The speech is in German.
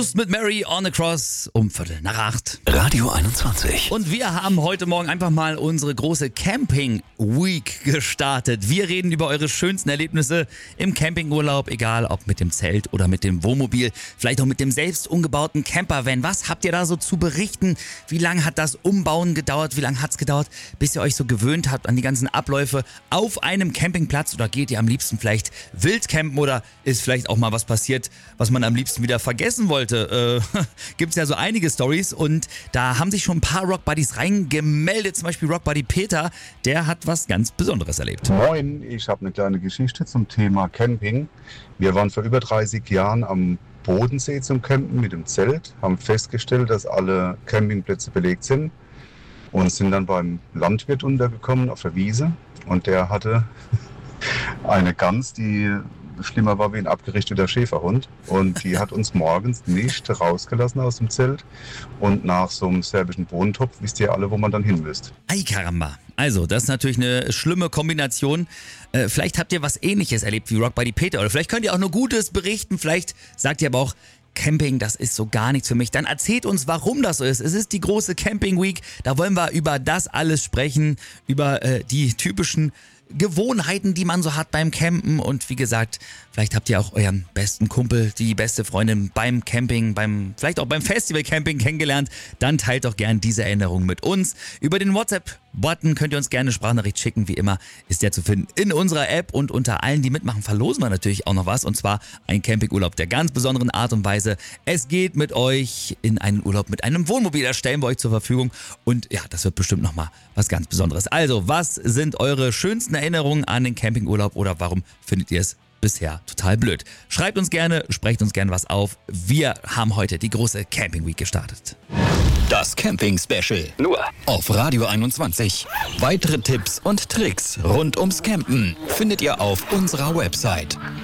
Mit Mary on the Cross um 7:45. Radio 21. Und wir haben heute Morgen einfach mal unsere große Camping Week gestartet. Wir reden über eure schönsten Erlebnisse im Campingurlaub, egal ob mit dem Zelt oder mit dem Wohnmobil, vielleicht auch mit dem selbst umgebauten Campervan. Was habt ihr da so zu berichten? Wie lange hat das Umbauen gedauert? Wie lange hat es gedauert, bis ihr euch so gewöhnt habt an die ganzen Abläufe auf einem Campingplatz? Oder geht ihr am liebsten vielleicht wild campen oder ist vielleicht auch mal was passiert, was man am liebsten wieder vergessen wollte? Gibt's ja so einige Stories und da haben sich schon ein paar Rockbuddies reingemeldet, zum Beispiel Rockbuddy Peter, der hat was ganz Besonderes erlebt. Moin, ich habe eine kleine Geschichte zum Thema Camping. Wir waren vor über 30 Jahren am Bodensee zum Campen mit dem Zelt, haben festgestellt, dass alle Campingplätze belegt sind und sind dann beim Landwirt untergekommen auf der Wiese und der hatte eine Gans, die schlimmer war wie ein abgerichteter Schäferhund. Und die hat uns morgens nicht rausgelassen aus dem Zelt. Und nach so einem serbischen Bohnentopf wisst ihr alle, wo man dann hin müsst. Ei Karamba. Also, das ist natürlich eine schlimme Kombination. Vielleicht habt ihr was Ähnliches erlebt wie Rockbuddy Peter. Oder vielleicht könnt ihr auch nur Gutes berichten. Vielleicht sagt ihr aber auch, Camping, das ist so gar nichts für mich. Dann erzählt uns, warum das so ist. Es ist die große Camping Week. Da wollen wir über das alles sprechen. Über die typischen Gewohnheiten, die man so hat beim Campen und wie gesagt, vielleicht habt ihr auch euren besten Kumpel, die beste Freundin beim Camping, vielleicht auch beim Festival Camping kennengelernt, dann teilt doch gern diese Erinnerung mit uns. Über den WhatsApp-Button könnt ihr uns gerne eine Sprachnachricht schicken, wie immer ist der zu finden in unserer App und unter allen, die mitmachen, verlosen wir natürlich auch noch was und zwar ein Campingurlaub der ganz besonderen Art und Weise. Es geht mit euch in einen Urlaub mit einem Wohnmobil, das stellen wir euch zur Verfügung und ja, das wird bestimmt nochmal was ganz Besonderes. Also, was sind eure schönsten Erinnerungen an den Campingurlaub oder warum findet ihr es bisher total blöd? Schreibt uns gerne, sprecht uns gerne was auf. Wir haben heute die große Camping Week gestartet. Das Camping Special. Nur auf Radio 21. Weitere Tipps und Tricks rund ums Campen findet ihr auf unserer Website